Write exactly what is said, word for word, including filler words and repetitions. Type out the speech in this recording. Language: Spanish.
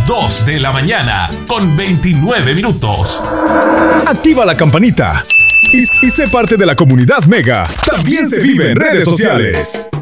dos de la mañana con veintinueve minutos. Activa la campanita y, y sé parte de la comunidad Mega. También se vive en redes sociales.